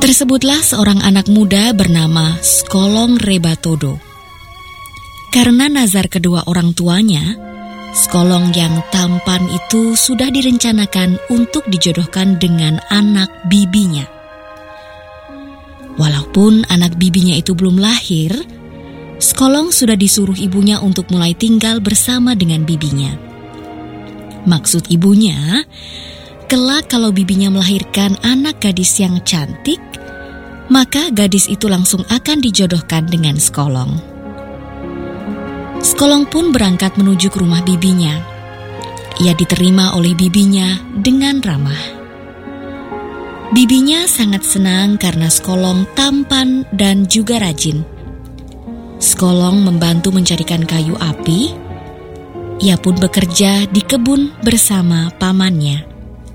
Tersebutlah seorang anak muda bernama Skolong Rebatodo. Karena nazar kedua orang tuanya, Skolong yang tampan itu sudah direncanakan untuk dijodohkan dengan anak bibinya. Walaupun anak bibinya itu belum lahir, Skolong sudah disuruh ibunya untuk mulai tinggal bersama dengan bibinya. Maksud ibunya, kelak kalau bibinya melahirkan anak gadis yang cantik, maka gadis itu langsung akan dijodohkan dengan Skolong. Skolong pun berangkat menuju ke rumah bibinya. Ia diterima oleh bibinya dengan ramah. Bibinya sangat senang karena Skolong tampan dan juga rajin. Skolong membantu mencarikan kayu api. Ia pun bekerja di kebun bersama pamannya.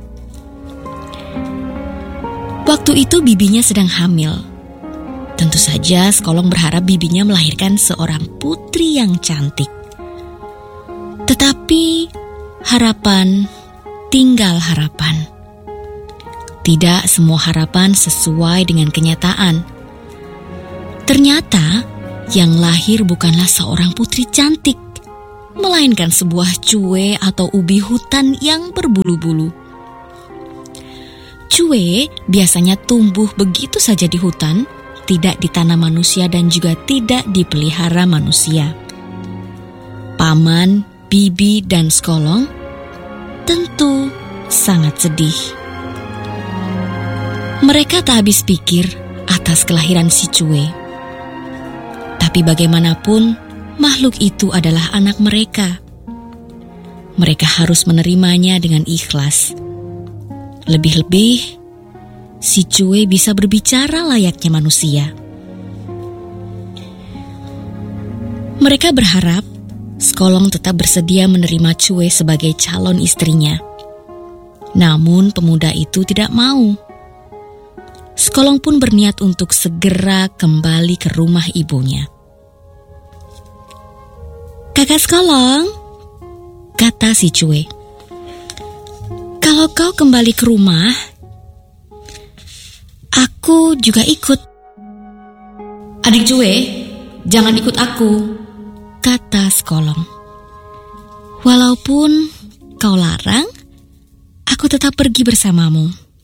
Waktu itu bibinya sedang hamil. Tentu saja Skolong berharap bibinya melahirkan seorang putri yang cantik. Tetapi harapan tinggal harapan. Tidak semua harapan sesuai dengan kenyataan. Ternyata yang lahir bukanlah seorang putri cantik, melainkan sebuah cuwe atau ubi hutan yang berbulu-bulu. Cuwe biasanya tumbuh begitu saja di hutan, tidak ditanam manusia dan juga tidak dipelihara manusia. Paman, bibi, dan Skolong tentu sangat sedih. Mereka tak habis pikir atas kelahiran si cuwe. Tapi bagaimanapun, makhluk itu adalah anak mereka. Mereka harus menerimanya dengan ikhlas. Lebih-lebih, si cuwe bisa berbicara layaknya manusia. Mereka berharap Skolong tetap bersedia menerima cuwe sebagai calon istrinya. Namun pemuda itu tidak mau. Skolong pun berniat untuk segera kembali ke rumah ibunya. "Kakak Skolong," kata si cuwe, "kalau kau kembali ke rumah, aku juga ikut." "Adik cuwe, jangan ikut aku," kata Skolong. "Walaupun kau larang, aku tetap pergi bersamamu."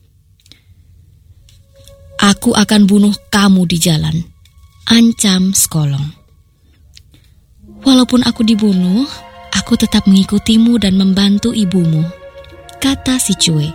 "Aku akan bunuh kamu di jalan," ancam Skolong. "Walaupun aku dibunuh, aku tetap mengikutimu dan membantu ibumu," kata si cuwe.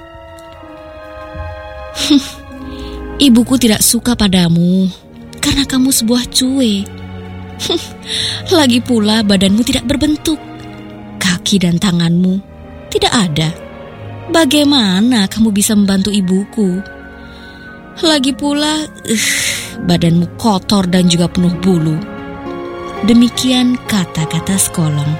"Ibuku tidak suka padamu karena kamu sebuah cuwe. Lagi pula badanmu tidak berbentuk, kaki dan tanganmu tidak ada. Bagaimana kamu bisa membantu ibuku? Lagi pula, badanmu kotor dan juga penuh bulu." Demikian kata-kata Skolong.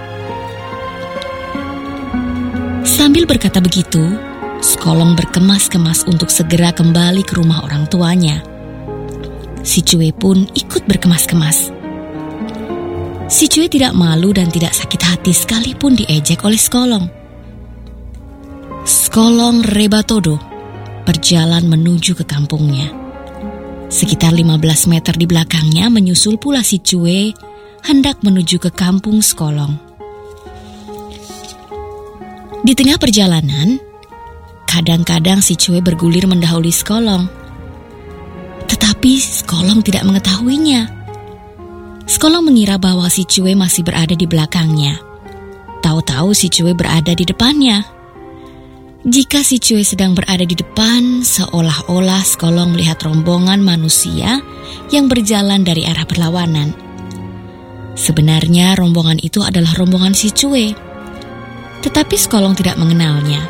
Sambil berkata begitu, Skolong berkemas-kemas untuk segera kembali ke rumah orang tuanya. Si cuwe pun ikut berkemas-kemas. Si cuwe tidak malu dan tidak sakit hati sekalipun diejek oleh Skolong. Skolong Rebatodo berjalan menuju ke kampungnya. Sekitar 15 meter di belakangnya menyusul pula si cuwe hendak menuju ke kampung Skolong. Di tengah perjalanan, kadang-kadang si cuwe bergulir mendahului Skolong. Tetapi Skolong tidak mengetahuinya. Skolong mengira bahwa si cuwe masih berada di belakangnya. Tahu-tahu si cuwe berada di depannya. Jika si cuwe sedang berada di depan, seolah-olah Skolong melihat rombongan manusia yang berjalan dari arah berlawanan. Sebenarnya rombongan itu adalah rombongan si cuwe, tetapi Skolong tidak mengenalnya.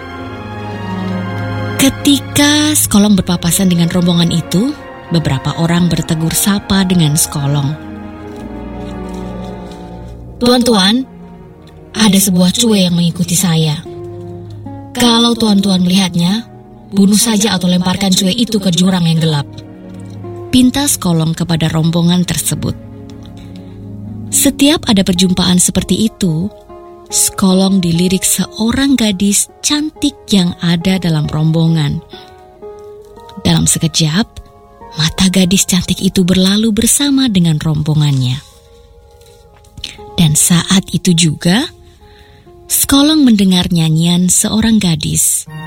Ketika Skolong berpapasan dengan rombongan itu, beberapa orang bertegur sapa dengan Skolong. "Tuan-tuan, ada sebuah cuwe yang mengikuti saya. Kalau tuan-tuan melihatnya, bunuh saja atau lemparkan cuwe itu ke jurang yang gelap," pinta Skolong kepada rombongan tersebut. Setiap ada perjumpaan seperti itu, Skolong dilirik seorang gadis cantik yang ada dalam rombongan. Dalam sekejap, Kota gadis cantik itu berlalu bersama dengan rombongannya. Dan saat itu juga, Skolong mendengar nyanyian seorang gadis